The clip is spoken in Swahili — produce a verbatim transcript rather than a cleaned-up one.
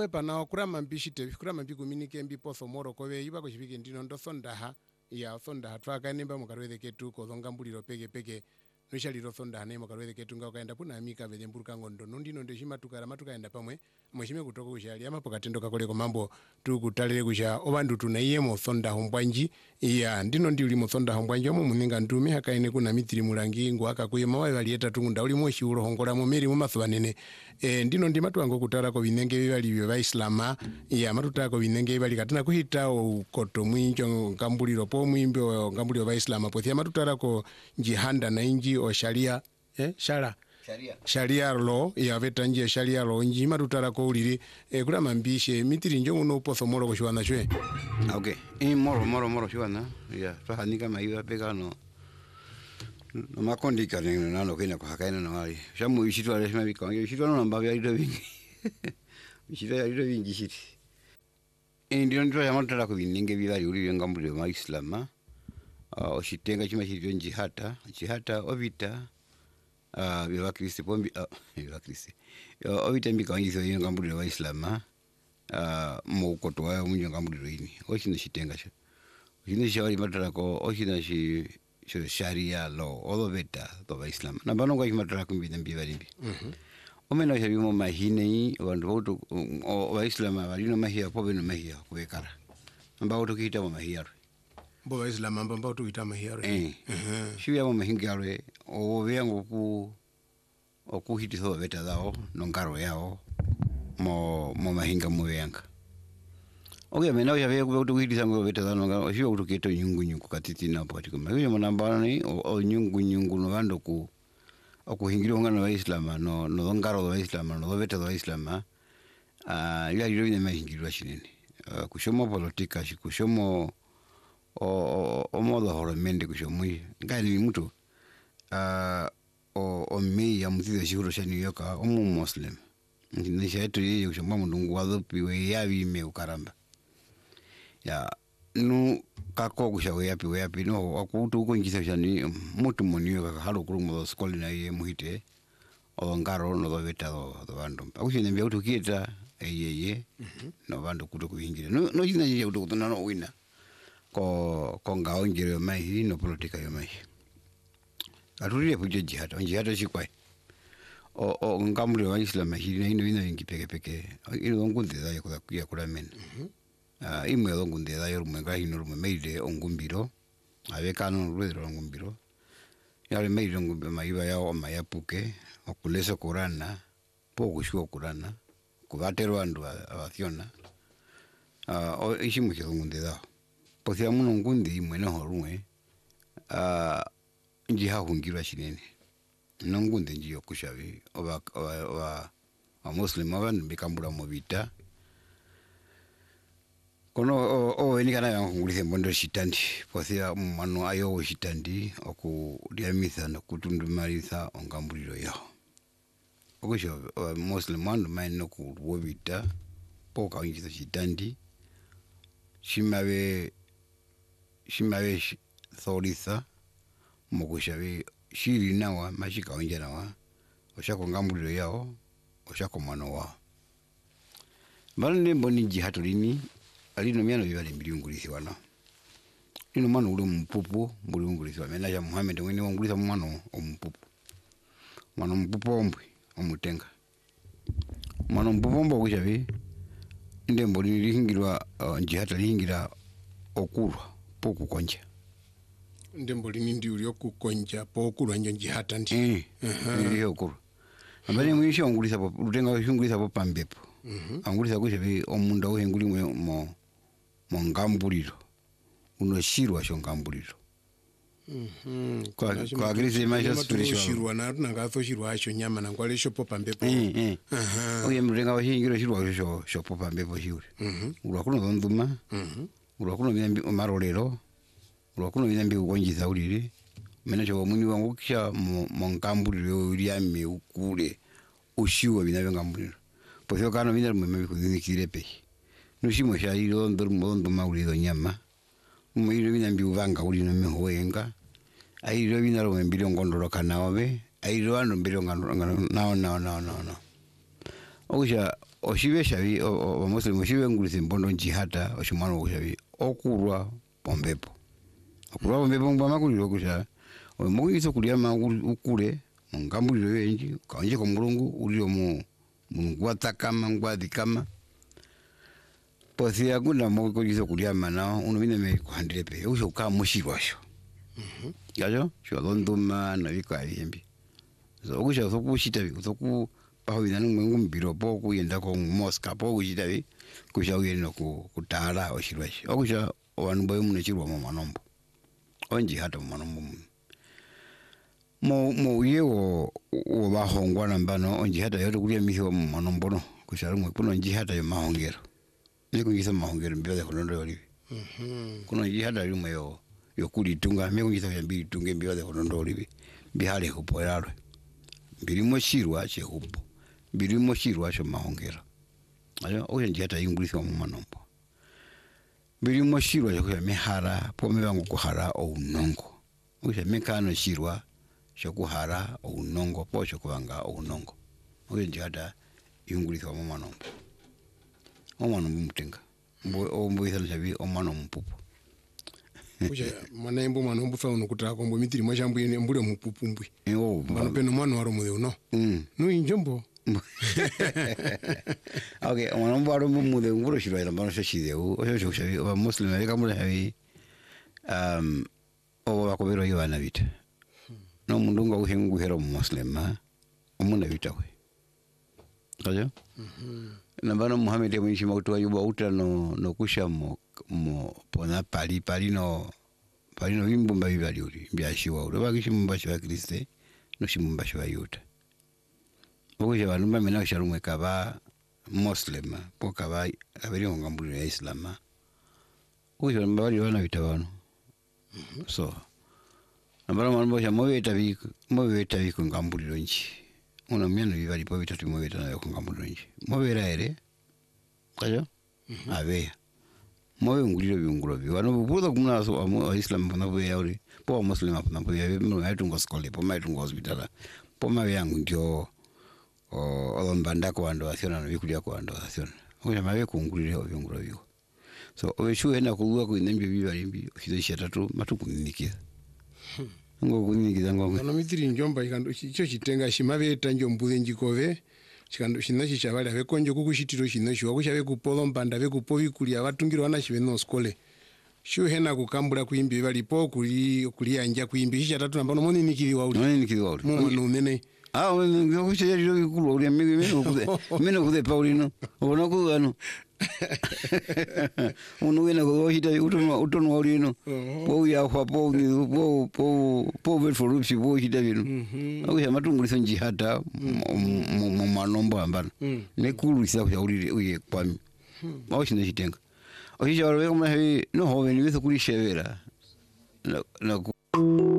kwepa na kurama mbishite kurama mbikuminike mbiposo moro kowe iba kuchipike ndino ndo sondaha ya sondaha twakanemba mukarweze ketu ko zongambuliro peke peke nwishaliro sondaha ne mukarweze ketu nga kaenda puna amika vele mburuka ngondo nundino ndo shimatukara matukaenda pamwe mweshime kutoka kushali ama pakatendo kakoleko mambo tukutalire kusha obandu tunayemo sondaha mbwanji ya ndino ndi ulimo sondaha mbwanji omo muninga ndume hakaine kuna mitiri mulangi ngo akakuyema wawe valieta tungunda uli mwoshi ulo hongola mu meri mu masobanene e, ndino ndi matuango kutara ko binenge bibali byo baislama ya matutako binenge bibali katina kuhita ukoto mwinjo ngambuliro po mwimbo ngambuliro baislama po thia matutara ko jihanda na inji o sharia eh shara sharia sharia lo ya vetanje sharia lo inji matutara ko uliri e, kula mambishe mitiri njo uno poso moro ko shwana shwe okay e moro moro moro shwana ya twahanika maiwa pekano no makondika ni nano kina kwa hakaina na wali shamu ishitwa reshima bika ishitwa no namba ya ilo vingi ishitwa ya ilo vingi shiti e ndio ndio ya matara ko bininge bibali uli ngambuliro ma islama o shitenga chima chiri jihata jihata ovita ah biwa kristo pombi biwa kristo ovita mbika ngizo ngambuliro wa islama ah mo koto wa munyo ngambuliro ini o chino shitenga cha chino shawali matara ko o chino shi sharia law all of it to Islam na bano kwa kimatara kumbina mbibali mbi mhm omena shabi mo mahine wandu voto o Islam abalino mahia pobe no mahia kuwekara ambao tukita mo mahia bo Islam ambao tukita mahia eh mhm shiya mo mahingaro o vengo ku o kuhitiso beta dao no ngaro yao mo mo mahinga mo venga oke mena ya veo kuto kuhitisa ngo beta dano ngaro shiyo kutoketo nyungu nyungu katiti na pakati kuma hiyo manambani o nyungu nyungu no bando ku okuhingiro ngano wa Islam no no ngaro wa Islam no beta wa Islam ah ya yiro ni mahingiro shinene kushomo politika kushomo o o modo horomende kushomo ngani mtu ah o o mi ya mutido shiro shani yoka o mu muslim ni shetu yeye kushomo mungu wadhopi we yavi me ukaramba ya nu kako kushawe yapi we yapi no akutu ko ngisa shani mutu moniyo ka halo kurumo skoli na ye muhite o ngaro no beta do do bando akushine mbya utukieta eyeye no bando kuto kuingira no no jina je utukutana no wina ko ko ngao ngire mai no politika yo mai atulile puje jihad jihad shikwai o o ngamule wa Islam hili ino ino vingi peke peke ino ngunde da yakuda kuya kula men ah imwe do ngunde da yoru menga hino rume meide ongumbiro avekano rwedro ongumbiro yale meide ongumbiro maiba ya o mayapuke okulesa kurana poco shuo kurana kubatero andu abaciona ah o ishimu ke ngunde da posia muno ngunde imwe no horumwe ah njiha hungirwa shinene nongunde njiyo kushavi oba oba wa muslim abantu bikambura mu bita kono o eni kana ngulise mbondo shitandi posia mano ayo shitandi oku diamisa na kutundumarisa ongambuliro yao okusho muslim abantu maino ku wobita poka ngizo shitandi shimabe shimabe thorisa mukushavi shiri nawa mashika onjana wa oshako ngambuliro yao oshako mano wa balne boni jihatu lini alino myano bibali mbiliungulisi wana ino mano ule mpupu mbiliungulisi wa mena ya Muhammad wini wangulisa mano ompupu mano mpupu ombwe omutenga mano mpupu ombwe kushavi inde mboli lihingirwa uh, jihatu lihingira okulwa poku konja ndembo linindi uli okukonja po okulwa njo njihata ndi eh eh okuru ambale mwisho ongulisa po lutenga ongulisa po pambepo mhm ongulisa kushe omunda we ngulimwe mo mo ngambuliro unoshirwa sho ngambuliro mhm kwa kwa grisi maisha spiritual shirwa na tunanga thoshirwa acho nyama na ngwale sho po pambepo eh eh aha oye mrenga wa hingiro shirwa sho sho po pambepo shiuri mhm ulakuno nduma mhm ulakuno byambi marolero ulakuno byambi ugonjiza ulire mena cho muni wangu kisha mo ngambuliro uli ame ukule ushiwa binabe ngambuliro posio kana bina mwe kuzinikire pe nushimo shairo ndurmo ndo mauliro nyama mwiro bina mbi uvanga uli no mehoenga airo bina ro mbilo ngondoro kanawe airo ano mbilo ngano nao nao nao nao okusha oshibe shabi o muslim oshibe ngulisi mbondo jihata oshimano okushabi okulwa pombepo okulwa pombepo ngwa makuliro okusha omugiso kulia mangulu ukule ngambuliro yenji kanje ko mulungu ulio mu ngwatakama ngwadikama posia kuna mo kugiso kulia mana uno bine me kuhandire pe usho ka mushirwasho mhm yajo sho londoma na bika yembi so okusha sokushita bi soku pahawina nungu mbiro po kuyenda ko Moscow po kushita bi kusha uyenda ku kutala oshirwashi okusha abantu bayo munechirwa mu manombo onji hata mu manombo mo mo yewo o bahongwa nambano onji hata yoto kulia miho mu manombo no kusha rumwe kuno onji hata yo mahongero ni kungisa mahongero mbio de konondo yoli mhm kuno onji hata rumwe yo yo kulitunga me kungisa yambi tunge mbio de konondo yoli bihale hupoyalwe birimo shirwa che hupo birimo shirwa cho mahongero ayo oyenje hata ingulisi wa mu manombo birimo shirwa cho mehara po mebango kuhara o unongo uye mekano shirwa cho kuhara o unongo po cho kubanga o unongo oyenje hata ingulisi wa mu manombo o manombo mutenga mbo o mbo isana chabi o manombo pupu Kuja mana embo mwana mbu fa unokutaka kombo mitiri mwashambu yene mbule mupupu mbwe ewo bano peno mwana waro mude uno mm no injombo okay mwana mbu waro mude nguro shirwa ila mbano shashide u o shosho shabi o muslim alika mule habi um o wakobero yo ana vita no mundunga uhengu hero muslim ha omuna vita we kajo mhm na bano Muhammad mwishi mautu ayuba uta no no kusha mo mo pona pali pali no pali no bimbumba bibali uri byashiwa uri bagishi mumbashi wa Kriste no shimumbashi wa Yuda okusha bantu bamena sharumwe kaba muslim po kaba abiri ngambulu ya Islam okusha mbali wana bitabano so nabara mambo ya mobeta biku mobeta biku ngambulu nchi una myano bibali po bitatu mobeta na ngambulu nchi mobera ere kajo abe moyo nguliro byunguro bi wano bubuza kumna so wa Islam pana bo yauri po muslim pana bo yawe mo aitungo skole po maitungo hospital po mawe yangu ndio o olombanda ko ando asiona no bikulia ko ando asiona oya mawe kunguliro byunguro byo so obeshu hena kuwa ko inembe bibali mbi hizo tatu matukuninikia ngo kuninikiza ngo bano mitiri njomba ikando cyo kitenga shimabeta njombuze njikove chikando shinachi chabali abekonje kukushitiro shinachi wakushabe kupolo mbanda bekupo bikulia batungirwa na shibe no skole shu hena kukambula kuimbi balipo kuli kuli anja kuimbi sha tatu nambano moni nikiliwa uli moni nikiliwa uli mu nene ah ngo kushaje riro bikulu uli mimi mimi kuze mimi kuze Paulino ubona ko ano uno wena ko hita utono utono ulino po ya kwa po po po po velforupsi po hita bino akuya matungulisa njihata mu manombo ambana nekulu isa kuya uli uye kwami awashinde chitenga ohicha wale kama no hoven wethu kulishebera na